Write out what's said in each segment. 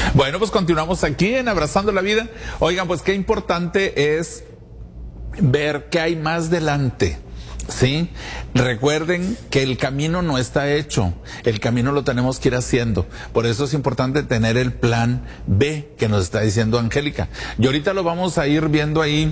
Bueno, pues continuamos aquí en Abrazando la Vida. Oigan, pues qué importante es ver qué hay más delante. Sí, recuerden que el camino no está hecho, el camino lo tenemos que ir haciendo. Por eso es importante tener el plan B que nos está diciendo Angélica. Y ahorita lo vamos a ir viendo ahí,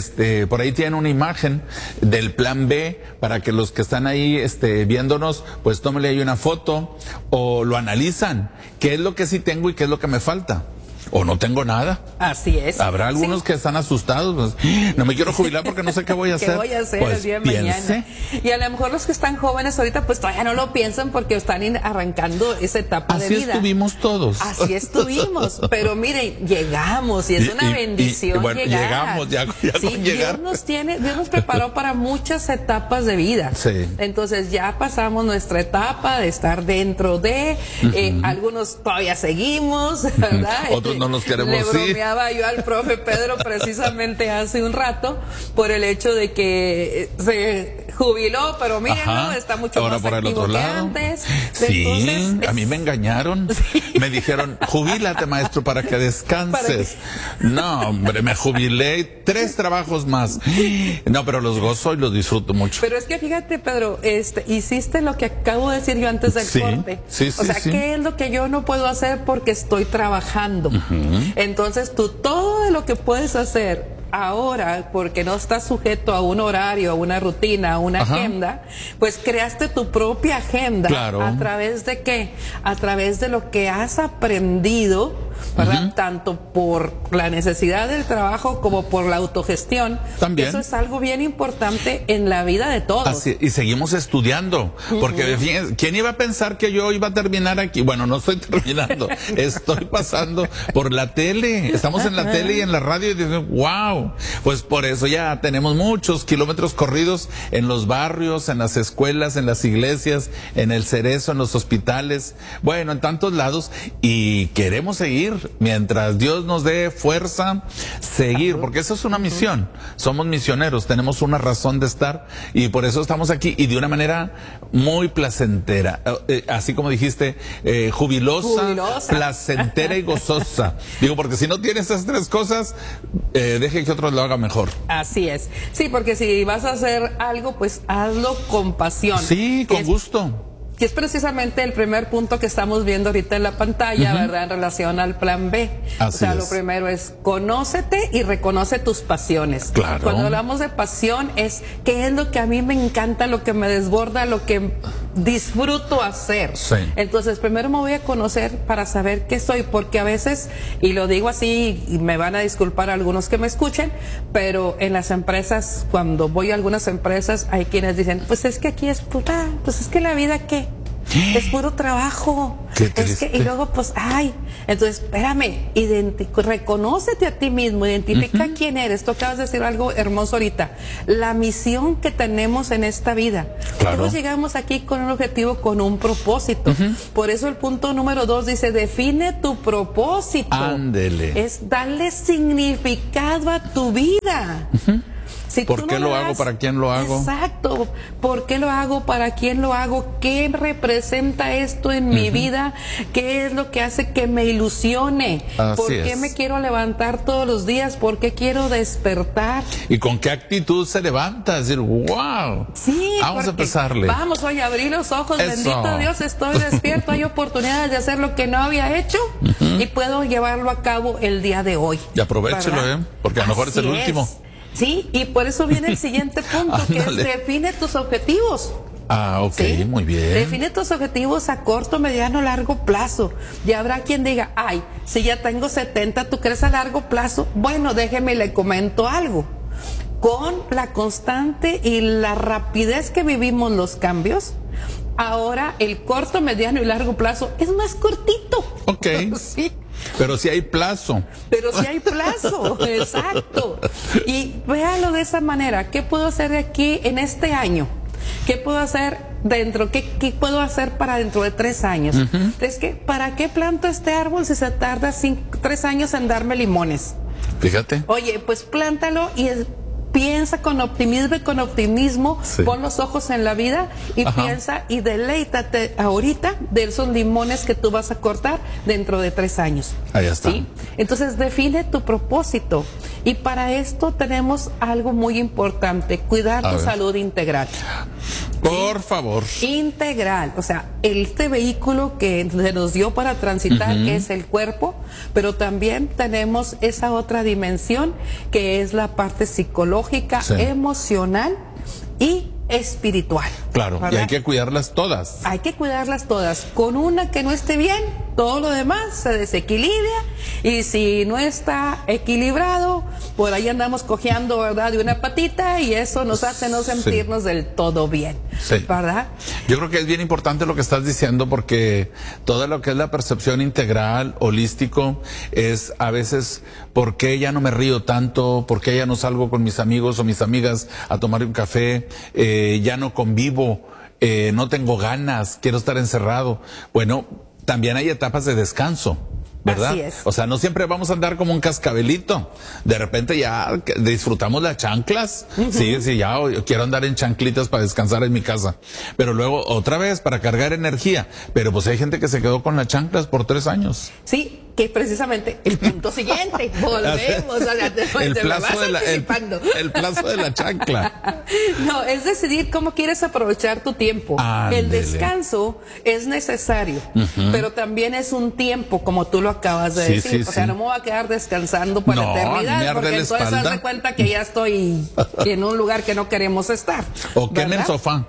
por ahí tienen una imagen del plan B para que los que están ahí, viéndonos, pues tómenle ahí una foto o lo analizan. ¿Qué es lo que sí tengo y qué es lo que me falta? O no tengo nada. Así es. Habrá algunos que están asustados. Pues, no me quiero jubilar porque no sé qué voy a hacer. ¿Qué voy a hacer pues el día de mañana? Y a lo mejor los que están jóvenes ahorita pues todavía no lo piensan porque están arrancando esa etapa de vida. Así estuvimos todos. Así estuvimos. Pero miren, llegamos y es una bendición bueno, llegar. Llegamos ya sí, con llegar. Dios nos preparó para muchas etapas de vida. Sí. Entonces ya pasamos nuestra etapa de estar dentro de, algunos todavía seguimos, ¿verdad? Otros no nos queremos ir. Le bromeaba yo al profe Pedro precisamente hace un rato por el hecho de que se jubiló, pero miren, ¿no? Está mucho ahora más por el activo otro que lado. antes. Sí, Entonces, a mí me engañaron. Sí. Me dijeron, jubílate, maestro, para que descanses. No, hombre, me jubilé 3 trabajos más. No, pero los gozo y los disfruto mucho. Pero es que fíjate, Pedro, hiciste lo que acabo de decir yo antes del corte. Sí, o sea, ¿qué es lo que yo no puedo hacer porque estoy trabajando? Entonces tú todo lo que puedes hacer ahora, porque no estás sujeto a un horario, a una rutina, a una agenda, pues creaste tu propia agenda. Claro. ¿A través de qué? A través de lo que has aprendido, ¿verdad? Tanto por la necesidad del trabajo como por la autogestión. También. Eso es algo bien importante en la vida de todos. Así, y seguimos estudiando, porque fíjense, ¿quién iba a pensar que yo iba a terminar aquí? Bueno, no estoy terminando, estoy pasando por la tele, estamos en la tele y en la radio y dicen, wow, pues por eso ya tenemos muchos kilómetros corridos en los barrios, en las escuelas, en las iglesias, en el Cerezo, en los hospitales, bueno, en tantos lados, y queremos seguir mientras Dios nos dé fuerza, seguir, porque eso es una misión, somos misioneros, tenemos una razón de estar y por eso estamos aquí y de una manera muy placentera, así como dijiste, jubilosa, placentera y gozosa. Digo, porque si no tienes esas 3 cosas, deje que otros lo hagan mejor. Así es. Sí, porque si vas a hacer algo, pues hazlo con pasión. Sí, con gusto. Que es precisamente el primer punto que estamos viendo ahorita en la pantalla, ¿verdad? En relación al plan B. Así o sea, es. Lo primero es conócete y reconoce tus pasiones. Claro. Cuando hablamos de pasión es qué es lo que a mí me encanta, lo que me desborda, lo que disfruto hacer. Sí. Entonces, primero me voy a conocer para saber qué soy, porque a veces, y lo digo así, y me van a disculpar algunos que me escuchen, pero en las empresas, cuando voy a algunas empresas, hay quienes dicen, pues es que aquí es puta, pues es que la vida, ¿qué? Es puro trabajo. Y luego, pues, entonces, espérame, reconócete a ti mismo, identifica quién eres. Tú acabas de decir algo hermoso ahorita. La misión que tenemos en esta vida. Claro. Todos llegamos aquí con un objetivo, con un propósito. Por eso el punto número 2 dice, define tu propósito. Ándele. Es darle significado a tu vida. Si ¿Por qué lo hago? ¿Para quién lo hago? Exacto. ¿Por qué lo hago? ¿Para quién lo hago? ¿Qué representa esto en mi vida? ¿Qué es lo que hace que me ilusione? ¿Por qué me quiero levantar todos los días? ¿Por qué quiero despertar? ¿Y con qué actitud se levanta? Decir, wow. Sí, vamos a empezarle. Vamos, hoy abrí los ojos, Eso. bendito Dios, estoy despierto, hay oportunidades de hacer lo que no había hecho y puedo llevarlo a cabo el día de hoy. Y aprovechelo, porque a lo mejor es el último. Sí, y por eso viene el siguiente punto, que es define tus objetivos. Ok, ¿sí? Muy bien. Define tus objetivos a corto, mediano, largo plazo. Ya habrá quien diga, si ya tengo 70, ¿tú crees a largo plazo? Bueno, déjeme le comento algo. Con la constante y la rapidez que vivimos los cambios, ahora el corto, mediano y largo plazo es más cortito. Ok. Sí. Pero si hay plazo. Pero si hay plazo, exacto. Y véalo de esa manera. ¿Qué puedo hacer de aquí en este año? ¿Qué puedo hacer qué puedo hacer para dentro de 3 años? Es que, ¿para qué planto este árbol si se tarda 3 años en darme limones? Fíjate. Oye, pues plántalo y piensa con optimismo y con optimismo, Sí. pon los ojos en la vida y Ajá. piensa y deleítate ahorita de esos limones que tú vas a cortar dentro de 3 años. Ahí está. ¿Sí? Entonces define tu propósito y para esto tenemos algo muy importante, cuidar A tu ver. salud integral. Por favor. Integral, o sea, este vehículo que se nos dio para transitar, que es el cuerpo, pero también tenemos esa otra dimensión que es la parte psicológica, Sí. emocional y espiritual. Claro, y ¿verdad? hay que cuidarlas todas. Hay que cuidarlas todas. Con una que no esté bien, todo lo demás se desequilibra. Y si no está equilibrado, por ahí andamos cojeando, ¿verdad? De una patita y eso nos hace no Sí. sentirnos del todo bien. Sí. ¿Verdad? Yo creo que es bien importante lo que estás diciendo porque todo lo que es la percepción integral, holístico, es a veces por qué ya no me río tanto, por qué ya no salgo con mis amigos o mis amigas a tomar un café, ya no convivo, no tengo ganas, quiero estar encerrado. Bueno, también hay etapas de descanso. ¿Verdad? Así es. O sea, no siempre vamos a andar como un cascabelito. De repente ya disfrutamos las chanclas. Sí, sí, ya quiero andar en chanclitas para descansar en mi casa. Pero luego otra vez para cargar energía. Pero pues hay gente que se quedó con las chanclas por 3 años. Sí, que es precisamente el punto siguiente. Volvemos a la El te me vas plazo anticipando. el plazo de la chancla. No, es decidir cómo quieres aprovechar tu tiempo. Ándele. El descanso es necesario, pero también es un tiempo, como tú lo acabas de Sí, decir. sí, O sea, sí. no me voy a quedar descansando para No, la me eternidad, arde porque la entonces haz espalda. de cuenta que ya estoy en un lugar que no queremos estar. O queme el ¿verdad? sofá.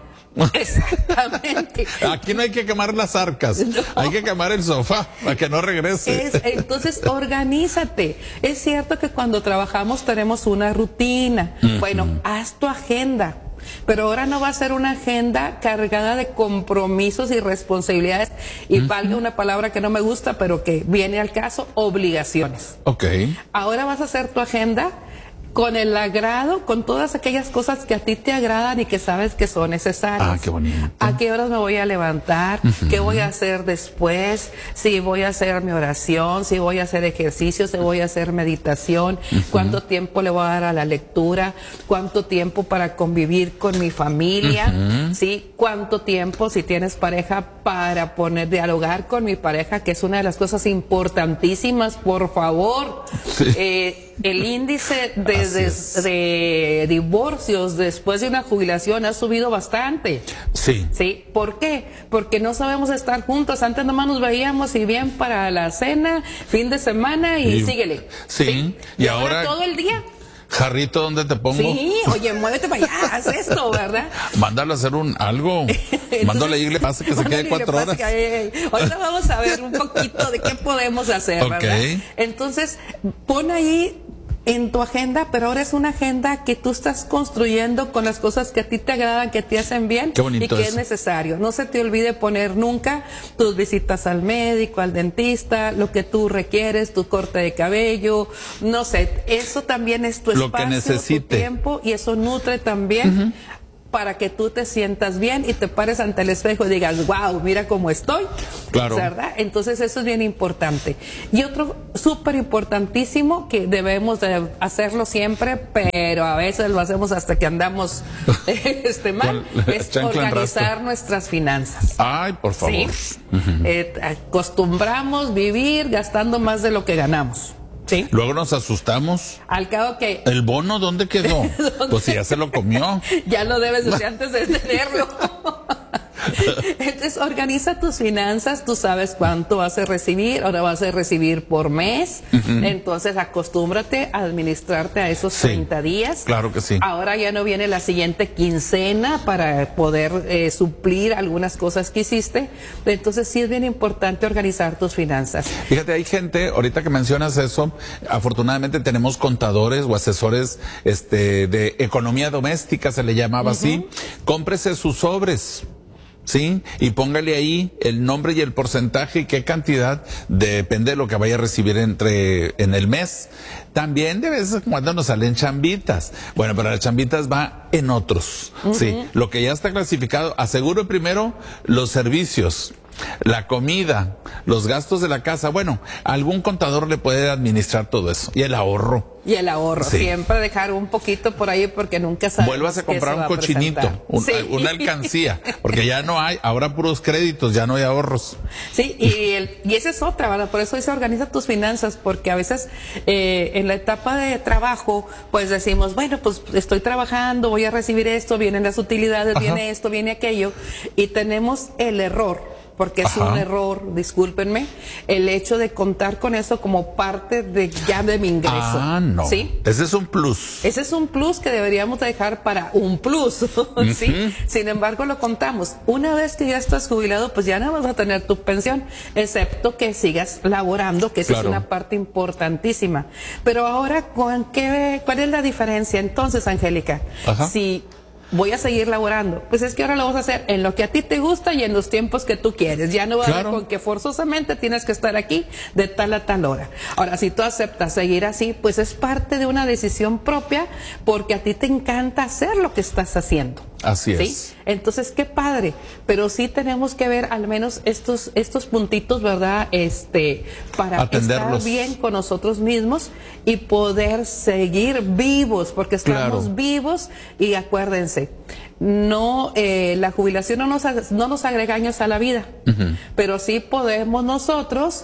Exactamente. Aquí no hay que quemar las arcas, No. hay que quemar el sofá para que no regrese. Entonces, organízate. Es cierto que cuando trabajamos tenemos una rutina. Bueno, haz tu agenda. Pero ahora no va a ser una agenda cargada de compromisos y responsabilidades. Y valga una palabra que no me gusta, pero que viene al caso, obligaciones. Ok. Ahora vas a hacer tu agenda con el agrado, con todas aquellas cosas que a ti te agradan y que sabes que son necesarias. Ah, qué bonito. ¿A qué horas me voy a levantar? ¿Qué voy a hacer después? Si voy a hacer mi oración, si voy a hacer ejercicio, si voy a hacer meditación, cuánto tiempo le voy a dar a la lectura, cuánto tiempo para convivir con mi familia, ¿sí? Cuánto tiempo, si tienes pareja, para dialogar con mi pareja, que es una de las cosas importantísimas, por favor. Sí. El índice Así es. de divorcios después de una jubilación ha subido bastante. Sí. ¿Sí? ¿Por qué? Porque no sabemos estar juntos. Antes nomás nos veíamos y bien para la cena, fin de semana y síguele. Sí. Y Y ahora ahora, todo el día. Jarrito, ¿dónde te pongo? Sí, oye, muévete para allá, haz esto, ¿verdad? Mándalo a hacer algo. Mándale y le pase que se quede Mándale y 4 le pase horas. que- Ahorita vamos a ver un poquito de qué podemos hacer, Ok. ¿verdad? Entonces, pon ahí en tu agenda, pero ahora es una agenda que tú estás construyendo con las cosas que a ti te agradan, que te hacen bien Qué bonito y que eso. es necesario. No se te olvide poner nunca tus visitas al médico, al dentista, lo que tú requieres, tu corte de cabello, no sé, eso también es tu Lo espacio, que necesite. tu tiempo y eso nutre también para que tú te sientas bien y te pares ante el espejo y digas, wow, mira cómo estoy. Claro. ¿Verdad? Entonces eso es bien importante. Y otro súper importantísimo que debemos de hacerlo siempre, pero a veces lo hacemos hasta que andamos mal, Con la es chancla en organizar rastro. nuestras finanzas. Ay, por favor. ¿Sí? Acostumbramos vivir gastando más de lo que ganamos. ¿Sí? Luego nos asustamos. Al cabo que ¿El bono dónde quedó? Pues si ya se lo comió. ya lo debes desde antes de tenerlo. Entonces organiza tus finanzas, tú sabes cuánto vas a recibir, ahora vas a recibir por mes, entonces acostúmbrate a administrarte a esos Sí, 30 días. claro que sí. Ahora ya no viene la siguiente quincena para poder suplir algunas cosas que hiciste, entonces sí es bien importante organizar tus finanzas. Fíjate, hay gente, ahorita que mencionas eso, afortunadamente tenemos contadores o asesores de economía doméstica, se le llamaba así. Cómprese sus sobres. ¿Sí? Y póngale ahí el nombre y el porcentaje y qué cantidad, depende de lo que vaya a recibir en el mes. También de vez en cuando nos salen chambitas. Bueno, pero las chambitas va en otros. Sí. Lo que ya está clasificado, aseguro primero los servicios, la comida, los gastos de la casa. Bueno, algún contador le puede administrar todo eso. Y el ahorro. Y el ahorro, Sí. siempre dejar un poquito por ahí porque nunca sabes. Vuelvas a qué comprar se va un a cochinito, presentar. Sí. una alcancía, porque ya no hay, ahora puros créditos, ya no hay ahorros. Sí, y esa es otra, ¿verdad? Por eso dice organiza tus finanzas, porque a veces en la etapa de trabajo, pues decimos, bueno, pues estoy trabajando, voy a recibir esto, vienen las utilidades, Ajá. viene esto, viene aquello, y tenemos el error, porque es Ajá. un error, discúlpenme, el hecho de contar con eso como parte de ya de mi ingreso. Ah, no. ¿Sí? Ese es un plus. Ese es un plus que deberíamos dejar para un plus, ¿sí? Sin embargo, lo contamos. Una vez que ya estás jubilado, pues ya no vas a tener tu pensión, excepto que sigas laborando, que esa Claro. es una parte importantísima. Pero ahora, ¿cuál es la diferencia entonces, Angélica? Ajá. Si voy a seguir laborando, pues es que ahora lo vas a hacer en lo que a ti te gusta y en los tiempos que tú quieres. Ya no va a Claro. haber con que forzosamente tienes que estar aquí de tal a tal hora. Ahora, si tú aceptas seguir así, pues es parte de una decisión propia porque a ti te encanta hacer lo que estás haciendo. Así ¿Sí? es. Entonces, qué padre, pero sí tenemos que ver al menos estos puntitos, ¿verdad? Para Atenderlos. estar bien con nosotros mismos y poder seguir vivos, porque estamos Claro. vivos y acuérdense, no, la jubilación no nos agrega años a la vida, pero sí podemos nosotros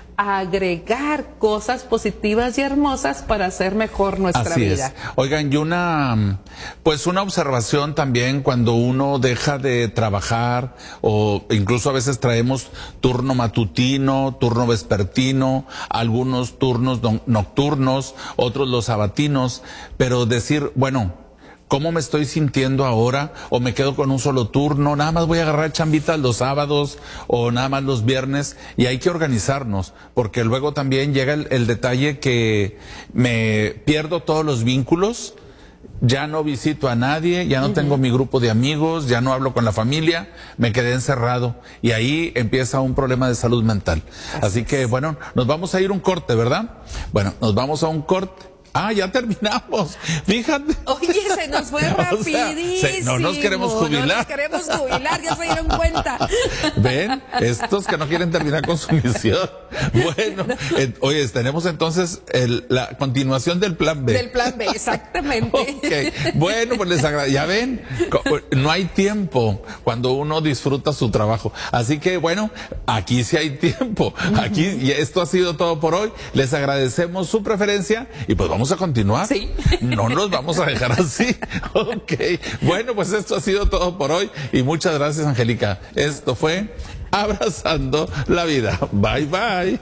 agregar cosas positivas y hermosas para hacer mejor nuestra Así vida. es. Oigan, y una observación también cuando uno deja de trabajar o incluso a veces traemos turno matutino, turno vespertino, algunos turnos nocturnos, otros los sabatinos, pero decir, bueno, ¿cómo me estoy sintiendo ahora? ¿O me quedo con un solo turno? Nada más voy a agarrar chambitas los sábados o nada más los viernes. Y hay que organizarnos, porque luego también llega el detalle que me pierdo todos los vínculos, ya no visito a nadie, ya no tengo mi grupo de amigos, ya no hablo con la familia, me quedé encerrado. Y ahí empieza un problema de salud mental. Así que, bueno, nos vamos a ir un corte, ¿verdad? Bueno, nos vamos a un corte. Ah, ya terminamos. Fíjate. Oye, se nos fue O sea, rapidísimo. no nos queremos jubilar. No nos queremos jubilar, ya se dieron cuenta. ¿Ven? Estos que no quieren terminar con su misión. Bueno, oye, tenemos entonces la continuación del plan B. Del plan B, exactamente. Ok, bueno, pues les agradezco. Ya ven, no hay tiempo cuando uno disfruta su trabajo. Así que bueno, aquí sí hay tiempo. Aquí, y esto ha sido todo por hoy. Les agradecemos su preferencia y pues vamos a continuar. Sí. No nos vamos a dejar así. Ok, bueno, pues esto ha sido todo por hoy y muchas gracias, Angélica. Esto fue Abrazando la Vida. Bye, bye.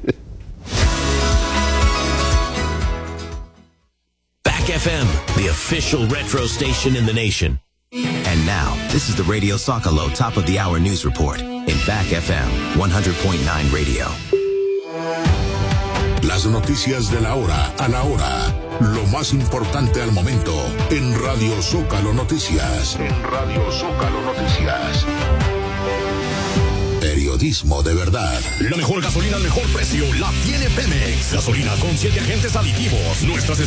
Back FM, the official retro station in the nation. And now, this is the Radio Zócalo Top of the Hour News Report in Back FM 100.9 Radio. Las noticias de la hora a la hora. Lo más importante al momento en Radio Zócalo Noticias. En Radio Zócalo Noticias. Periodismo de verdad. La mejor gasolina al mejor precio la tiene Pemex. Gasolina con 7 agentes aditivos. Nuestras